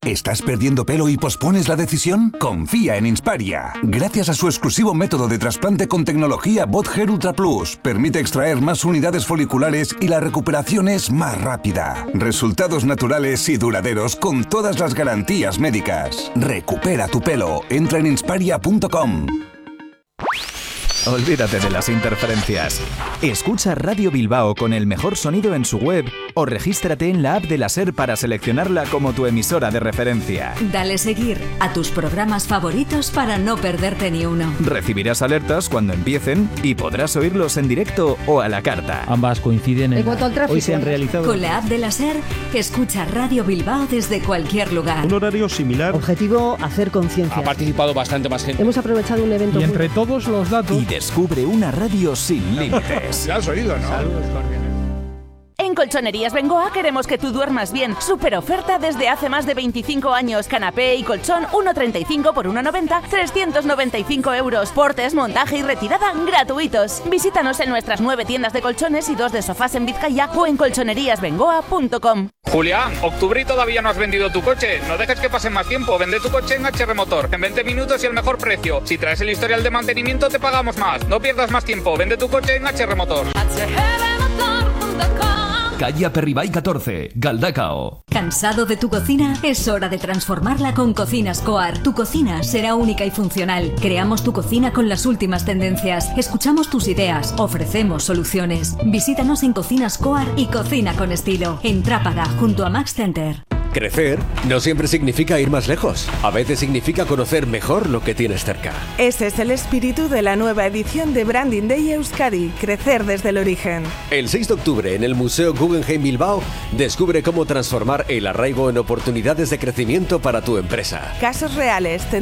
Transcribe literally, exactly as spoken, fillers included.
¿Estás perdiendo pelo y pospones la decisión? Confía en Insparia. Gracias a su exclusivo método de trasplante con tecnología Bot Hair Ultra Plus, permite extraer más unidades foliculares y la recuperación es más rápida. Resultados naturales y duraderos con todas las garantías médicas. Recupera tu pelo. Entra en insparia punto com. Olvídate de las interferencias. Escucha Radio Bilbao con el mejor sonido en su web o regístrate en la app de la SER para seleccionarla como tu emisora de referencia. Dale seguir a tus programas favoritos para no perderte ni uno. Recibirás alertas cuando empiecen y podrás oírlos en directo o a la carta. Ambas coinciden en... En cuanto al tráfico, hoy se han realizado... Con la app de la SER, escucha Radio Bilbao desde cualquier lugar. Un horario similar. Objetivo, hacer conciencia. Ha participado bastante más gente. Hemos aprovechado un evento... Y entre todos los datos... Y descubre una radio sin límites. Ya has oído, ¿no? Saludos cordiales. En Colchonerías Bengoa queremos que tú duermas bien. Super oferta desde hace más de veinticinco años. Canapé y colchón uno treinta y cinco por uno noventa, trescientos noventa y cinco euros. Portes, montaje y retirada gratuitos. Visítanos en nuestras nueve tiendas de colchones y dos de sofás en Vizcaya o en colchonerías bengoa punto com. Julián, octubre y todavía no has vendido tu coche. No dejes que pase más tiempo. Vende tu coche en H R Motor. En veinte minutos y el mejor precio. Si traes el historial de mantenimiento te pagamos más. No pierdas más tiempo. Vende tu coche en H R Motor. Calle Aperribay catorce, Galdacao. ¿Cansado de tu cocina? Es hora de transformarla con Cocinas Coar. Tu cocina será única y funcional. Creamos tu cocina con las últimas tendencias. Escuchamos tus ideas. Ofrecemos soluciones. Visítanos en Cocinas Coar y cocina con estilo. En Trápaga, junto a Max Center. Crecer no siempre significa ir más lejos. A veces significa conocer mejor lo que tienes cerca. Ese es el espíritu de la nueva edición de Branding Day Euskadi. Crecer desde el origen. El seis de octubre en el Museo Guggenheim Bilbao descubre cómo transformar el arraigo en oportunidades de crecimiento para tu empresa. Casos reales,